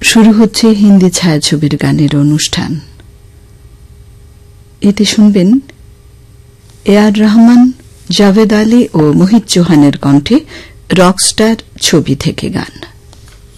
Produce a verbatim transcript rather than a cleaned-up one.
শুরু হচ্ছে হিন্দি ছায়াছবির গানের অনুষ্ঠান। এতে শুনবেন এ আর রহমান, জাভেদ আলী ও মোহিত চৌহানের কণ্ঠে রকস্টার ছবি থেকে গান।